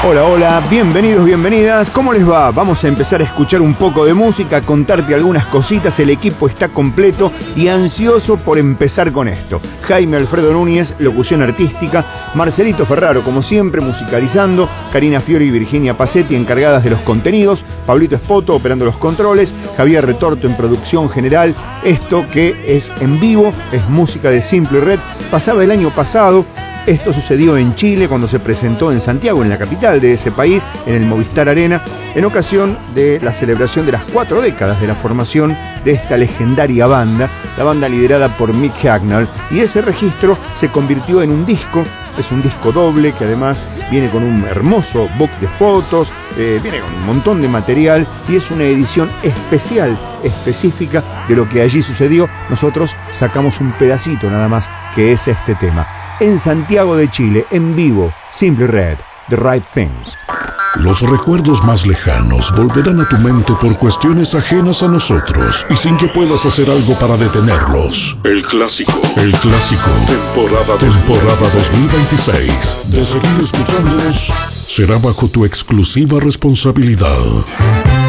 Hola, hola, bienvenidos, bienvenidas, ¿cómo les va? Vamos a empezar a escuchar un poco de música, contarte algunas cositas, el equipo está completo y ansioso por empezar con esto. Jaime Alfredo Núñez, locución artística, Marcelito Ferraro, como siempre, musicalizando, Karina Fiori y Virginia Pacetti, encargadas de los contenidos, Pablito Espoto operando los controles, Javier Retorto en producción general. Esto que es en vivo, es música de Simple Red, pasaba el año pasado. Esto sucedió en Chile cuando se presentó en Santiago, en la capital de ese país, en el Movistar Arena, en ocasión de la celebración de las 4 décadas de la formación de esta legendaria banda, la banda liderada por Mick Hucknall, y ese registro se convirtió en un disco. Es un disco doble que además viene con un hermoso book de fotos, viene con un montón de material y es una edición especial, específica de lo que allí sucedió. Nosotros sacamos un pedacito nada más, que es este tema. En Santiago de Chile, en vivo, Simple Red, The Right Thing. Los recuerdos más lejanos volverán a tu mente por cuestiones ajenas a nosotros y sin que puedas hacer algo para detenerlos. El clásico, temporada 2026. De seguir escuchándonos, será bajo tu exclusiva responsabilidad.